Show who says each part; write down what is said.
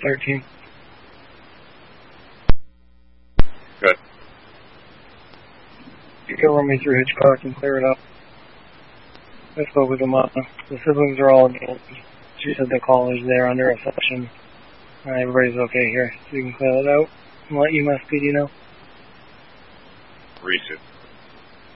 Speaker 1: 13.
Speaker 2: Good.
Speaker 1: You can run me through Hitchcock and clear it up. I spoke with them. The siblings are all adults. She said the call is there under reception. Everybody's okay here, so you can clear it out and let UMass PD know.
Speaker 2: Recent.